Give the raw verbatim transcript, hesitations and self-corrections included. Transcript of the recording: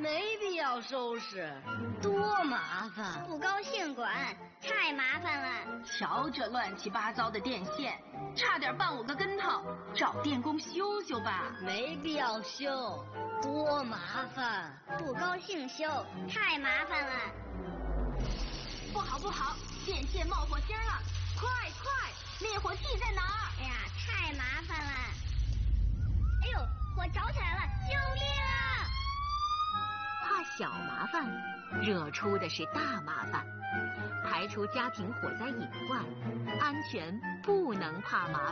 没必要收拾，多麻烦。 不高兴管，太麻烦了。 瞧这乱七八糟的电线，差点绊我个跟头，找电工修修吧。 没必要修，多麻烦。 不高兴修，太麻烦了。 不好不好，电线冒火星了！快快，灭火器在哪儿？ 哎呀，太麻烦了！哎呦，火着起来了，救命啊！ 怕小麻烦，惹出的是大麻烦。排除家庭火灾隐患，安全不能怕麻烦。